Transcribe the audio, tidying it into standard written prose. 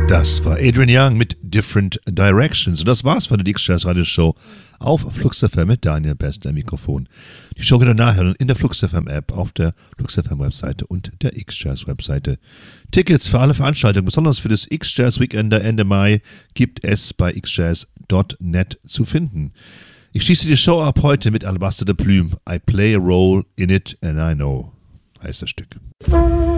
Das war Adrian Young mit Different Directions. Und das war's von der X-Jazz Radio Show auf Flux FM mit Daniel Best am Mikrofon. Die Show könnt ihr nachhören in der Flux FM App, auf der Flux FM Webseite und der X-Jazz Webseite. Tickets für alle Veranstaltungen, besonders für das X-Jazz Weekender Ende Mai, gibt es bei xjazz.net zu finden. Ich schließe die Show ab heute mit Alabaster de Plume. I play a role in it and I know, heißt das Stück.